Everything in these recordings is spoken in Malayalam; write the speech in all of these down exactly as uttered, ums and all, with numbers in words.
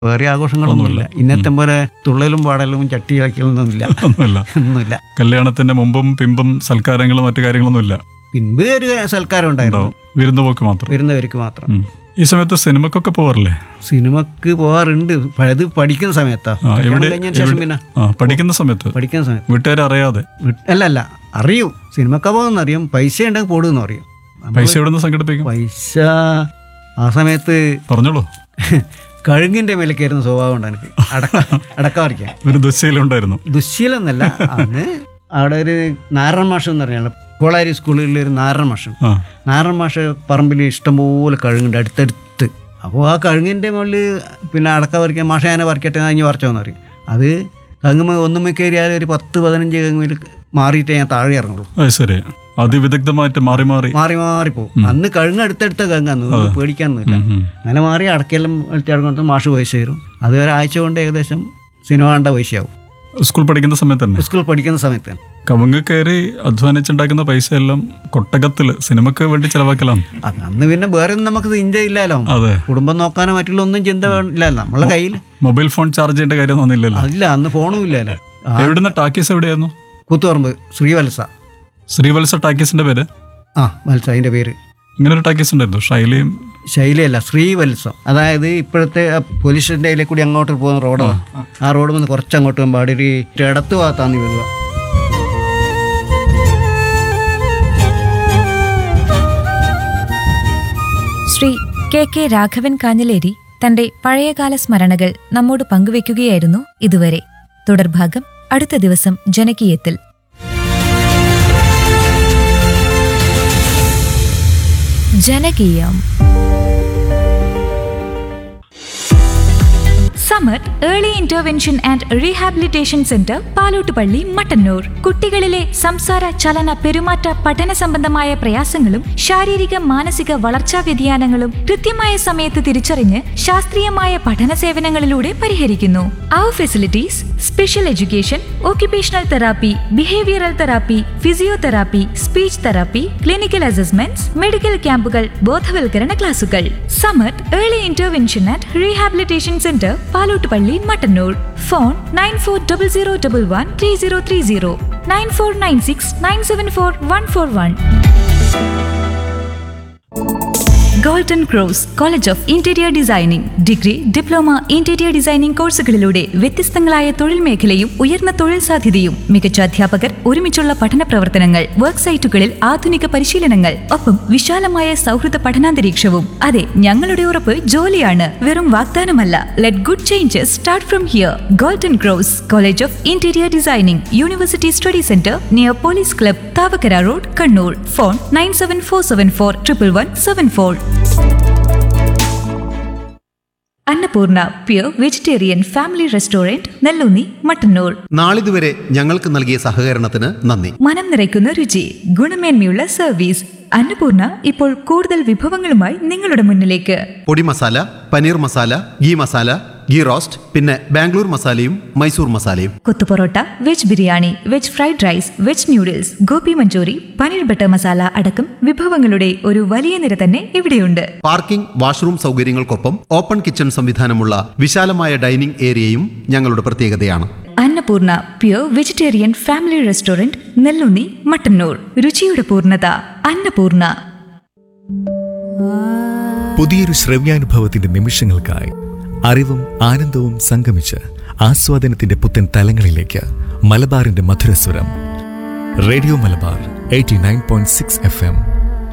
വേറെ ആഘോഷങ്ങളൊന്നുമില്ല. ഇന്നത്തെ പോലെ തുള്ളലും പാടലും ചട്ടി കളിക്കലൊന്നുമില്ല. ഒന്നുമില്ല. ഒന്നുമില്ല. കല്യാണത്തിന്റെ മുമ്പും പിമ്പും സൽക്കാരങ്ങളും മറ്റു കാര്യങ്ങളൊന്നുമില്ല. പിൻപ് ഒരു സൽക്കാരം ഉണ്ടായിരുന്നു, വിരുന്നുപോക്ക് മാത്രം. വരുന്നവർക്ക് മാത്രം. ഉം. ഈ സമയത്ത് സിനിമക്കൊക്കെ പോവാറില്ലേ? സിനിമക്ക് പോവാറുണ്ട്. പഴയത് പഠിക്കുന്ന സമയത്താ. ആ, എവിടെ കഴിഞ്ഞ ശേഷം പിന്നെ ആ പഠിക്കുന്ന സമയത്ത് പഠിക്കുന്ന സമയത്ത് വീട്ടുകാരെ അറിയാതെ വിട്ട്- അല്ല അല്ല അറിയൂ, സിനിമക്ക പോകുന്ന അറിയും, പൈസ ഉണ്ടെങ്കിൽ പോടുന്ന് അറിയും. പൈസ എവിടെ നിന്ന് സംഘടിപ്പിക്കും? പൈസ ആ സമയത്ത് പറഞ്ഞോളൂ. കഴുങ്ങിന്റെ മേലേക്കായിരുന്നു സ്വഭാവം ഉണ്ട് എനിക്ക്. അടക്ക അടക്ക പറിക്കാൻ ഒരു ദുശ്ശീലമുണ്ടായിരുന്നു. ദുശ്ശീലം എന്നല്ല, അന്ന് അവിടെ ഒരു നാരായണ മാഷ് എന്ന് പറഞ്ഞാൽ കോളാരി സ്കൂളിൽ ഒരു നാരായണ മാഷ് ആ നാരായണ മാഷ് പറമ്പിൽ ഇഷ്ടംപോലെ കഴുകുണ്ട് അടുത്തടുത്ത്. അപ്പോൾ ആ കഴുങ്ങിൻ്റെ മുകളിൽ പിന്നെ അടക്ക പറിക്കാൻ മാഷ ഞാനെ പറിക്കട്ടെ കഴിഞ്ഞ് പറിച്ചോന്ന് പറയും. അത് കങ്ങുമ്പോൾ ഒന്നുമ്മ കയറിയാൽ ഒരു പത്ത് പതിനഞ്ച് കങ്ങുമിൽ മാറിയിട്ടേ ഞാൻ താഴെ ഇറങ്ങുള്ളൂ. അത് ശരി. അതിവിദഗ്ധമായിട്ട് മാറി മാറി മാറി മാറി പോകും. അന്ന് കഴുങ്ങ് അടുത്തടുത്ത കങ്ങാന്ന് പേടിക്കാനൊന്നുമില്ല. ഉം. അങ്ങനെ മാറി അടക്കെല്ലാം വെളിച്ചടക്കുന്നത് മാഷ് പൈസ തരും. അത് ഒരാഴ്ച കൊണ്ട് ഏകദേശം സിനിമ കണ്ട പൈസയാവും. സ്കൂൾ പഠിക്കുന്ന സമയത്ത് തന്നെ സ്കൂൾ പഠിക്കുന്ന സമയത്ത് കവുങ്ങ് കയറി അധ്വാനിച്ചുണ്ടാക്കുന്ന പൈസ എല്ലാം കൊട്ടകത്തില് സിനിമക്ക് വേണ്ടി ചെലവാക്കലാണ്. അത് അന്ന് പിന്നെ വേറെ ഒന്നും നമുക്ക് ചിന്ത ഇല്ലല്ലോ. അതെ. കുടുംബം നോക്കാനോ മറ്റുള്ള ഒന്നും ചിന്ത ഇല്ലല്ലോ നമ്മളെ കയ്യിൽ. മൊബൈൽ ഫോൺ ചാർജ് ചെയ്യേണ്ട കാര്യം ഒന്നുമില്ലല്ലോ. അതില്ല, അന്ന് ഫോണും ഇല്ലല്ലോ. എവിടുന്ന ടാക്കീസ് എവിടെയായിരുന്നു? കൂത്തുപറമ്പ് ശ്രീവത്സ. ശ്രീവത്സ ടാക്കീസിന്റെ പേര്? ആ വത്സ, അതിന്റെ പേര്. ഇങ്ങനെ ഒരു ടാക്കീസ് ഉണ്ടായിരുന്നു. ശൈലിയും ശൈലിയല്ല, ശ്രീവത്സം. അതായത് ഇപ്പോഴത്തെ പോലീസ് സ്റ്റേഷൻ്റെ കൂടി അങ്ങോട്ട് പോകുന്ന റോഡാണ്. ആ റോഡ് വന്ന് കുറച്ചങ്ങോട്ട് പോകുമ്പോൾ അവിടെ ഒരു ഇടത്ത് ഭാഗത്താണ് വരിക. ശ്രീ കെ കെ രാഘവൻ കാഞ്ഞിലേരി തന്റെ പഴയകാല സ്മരണകൾ നമ്മോട് പങ്കുവെക്കുകയായിരുന്നു ഇതുവരെ. തുടർഭാഗം അടുത്ത ദിവസം ജനകീയത്തിൽ. ജനകീയം. Samar early intervention and rehabilitation centre Palottupalli Mattannur. കുട്ടികളിലെ സംസാര ചലന പെരുമാറ്റ പഠന സംബന്ധമായ പ്രയാസങ്ങളും ശാരീരിക മാനസിക വളർച്ചാ വ്യതിയാനങ്ങളും കൃത്യമായ സമയത്ത് തിരിച്ചറിഞ്ഞ് ശാസ്ത്രീയമായ പഠന സേവനങ്ങളിലൂടെ പരിഹരിക്കുന്നു. അവർ facilities: special education, occupational therapy, behavioural therapy, physiotherapy, speech therapy, clinical assessments, medical ക്യാമ്പുകൾ, ബോധവൽക്കരണ ക്ലാസുകൾ. Samar early intervention and rehabilitation centre Palottupalli Mattannur. Phone nine four double zero double one three zero three zero nine four nine six nine seven four one four one. Golden cross college of interior designing degree, diploma, interior designing കോഴ്സുകളിലൂടെ വ്യത്യസ്തങ്ങളായ തൊഴിൽ മേഖലയും ഉയർന്ന തൊഴിൽ സാധ്യതയും മികച്ച അധ്യാപകർ, ഒരുമിച്ചുള്ള പഠന പ്രവർത്തനങ്ങൾ, വർക്ക് സൈറ്റുകളിൽ ആധുനിക പരിശീലനങ്ങൾ, ഒപ്പം വിശാലമായ സൗഹൃദ പഠനാന്തരീക്ഷവും. അതെ, ഞങ്ങളുടെ ഉറപ്പ് ജോലിയാണ്, വെറും വാഗ്ദാനമല്ല. Let good changes start from here. Golden cross college of interior designing, university study centre near police club, Thavakkara road, Kannur. Phone nine seven four seven four triple one seven four. Annapurna pure vegetarian family restaurant, Nelloonni, Mattannur. നാളിതുവരെ ഞങ്ങൾക്ക് നൽകിയ സഹകരണത്തിന് നന്ദി. മനം നിറയ്ക്കുന്ന രുചി, ഗുണമേന്മയുള്ള സർവീസ്. അന്നപൂർണ ഇപ്പോൾ കൂടുതൽ വിഭവങ്ങളുമായി നിങ്ങളുടെ മുന്നിലേക്ക്. പൊടി മസാല, പനീർ മസാല, ഗീ മസാല, ഗീ റോസ്റ്റ്, പിന്നെ ബാംഗ്ലൂർ മസാലയും മൈസൂർ മസാലയും. കൊത്തു parotta, veg biryani, veg fried rice, veg noodles, Gopi Manchurian, paneer butter masala അടക്കം വിഭവങ്ങളുടെ ഒരു വലിയ നിര തന്നെ ഇവിടെയുണ്ട്. പാർക്കിംഗ്, വാഷ്റൂം സൗകര്യങ്ങൾക്കൊപ്പം ഓപ്പൺ കിച്ചൺ സംവിധാനമുള്ള വിശാലമായ ഡൈനിംഗ് ഏരിയയും ഞങ്ങളുടെ പ്രത്യേകതയാണ്. Annapurna pure vegetarian family restaurant, Nelloonni, Mattannur. രുചിയുടെ പൂർണ്ണത അന്നപൂർണ. പുതിയൊരു ശ്രവ്യാനുഭവത്തിന്റെ നിമിഷങ്ങൾക്കായി അറിവും ആനന്ദവും സംഗമിച്ച് ആസ്വാദനത്തിന്റെ പുത്തൻ തലങ്ങളിലേക്ക് മലബാറിന്റെ മധുരസ്വരം. Radio Malabar eighty nine point six F M.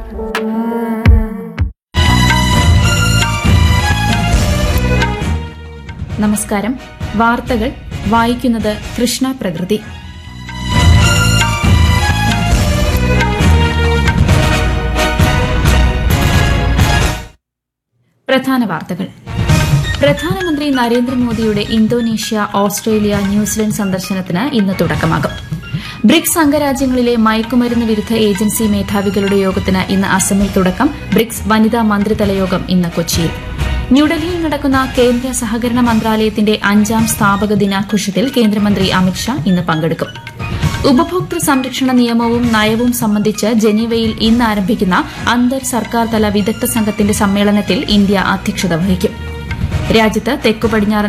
നമസ്കാരം. വാർത്തകൾ വായിക്കുന്നത് കൃഷ്ണ പ്രകൃതി. പ്രധാന വാർത്തകൾ. പ്രധാനമന്ത്രി നരേന്ദ്രമോദിയുടെ ഇന്തോനേഷ്യ, ഓസ്ട്രേലിയ, ന്യൂസിലൻഡ് സന്ദർശനത്തിന് ഇന്ന് തുടക്കമാകും. ബ്രിക്സ് അംഗരാജ്യങ്ങളിലെ മയക്കുമരുന്ന് വിരുദ്ധ ഏജൻസി മേധാവികളുടെ യോഗത്തിന് ഇന്ന് അസമിൽ തുടക്കം. ബ്രിക്സ് വനിതാ മന്ത്രിതല യോഗം ഇന്ന് കൊച്ചിയിൽ. ന്യൂഡൽഹിയിൽ നടക്കുന്ന കേന്ദ്ര സഹകരണ മന്ത്രാലയത്തിന്റെ അഞ്ചാം സ്ഥാപക ദിനാഘോഷത്തിൽ കേന്ദ്രമന്ത്രി അമിത്ഷാ ഇന്ന് പങ്കെടുക്കും. ഉപഭോക്തൃ സംരക്ഷണ നിയമവും നയവും സംബന്ധിച്ച് ജനീവയിൽ ഇന്ന് ആരംഭിക്കുന്ന അന്തർ സർക്കാർ തല വിദഗ്ധ സംഘത്തിന്റെ സമ്മേളനത്തിൽ ഇന്ത്യ അധ്യക്ഷത വഹിക്കും. രാജ്യത്ത് തെക്കു പടിഞ്ഞാറൻ